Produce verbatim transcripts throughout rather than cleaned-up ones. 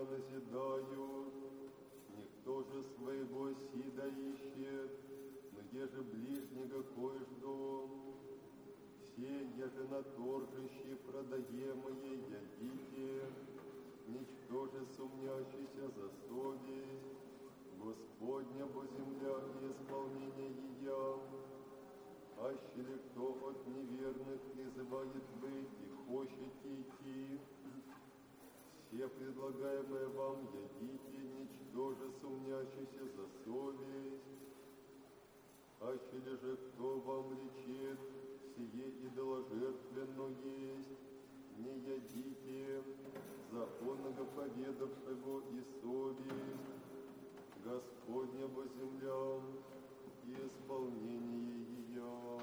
назидают. Никто же своего сида ищет, но еже ближнего кое жду. Все еже на торжище продаемые ядите, ничто же сумнящийся за совесть, Господня во земля и исполнение ее. Аще ли кто от неверных призывает быть и хочет идти, все предлагаемые вам ядите, ничто же сумнящийся за совесть. Аще ли же кто вам речет, сие идоложертвенно есть, не ядите, законного поведавшего и совесть, Господня во земля и исполнение ее.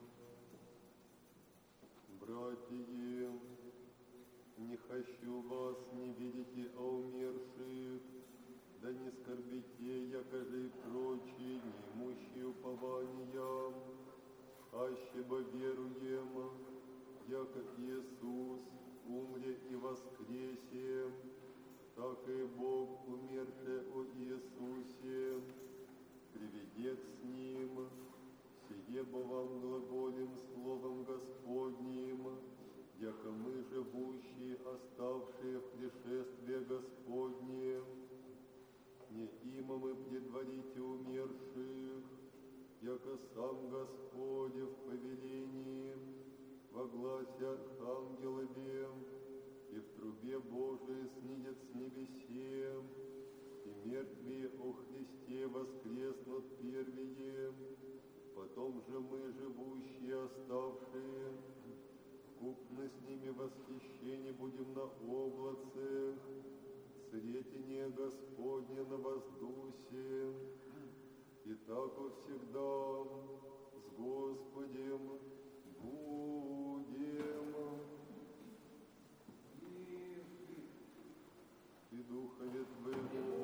Братья, не хочу вас не видите, а умерших, да не скорбите, якоже и прочие, неимущие упования, аще бы веруем, яко Иисус умре и воскресе, так и Бог, умерший о Иисусе, приведет с Ним, сие бо вам глаголем словом Господним, яко мы, живущие, оставшие в пришествие Господне, не има мы предварите умерших, яко сам Господь в повелении, во гласе архангелове, и в трубе Божией снидет с небесе, и мертвые о Христе воскреснут первые, потом же мы, живущие, оставшие, купны с ними восхищение будем на облацах, сретение Господне на воздусе, и так всегда с Господем будем. И Духове Твоему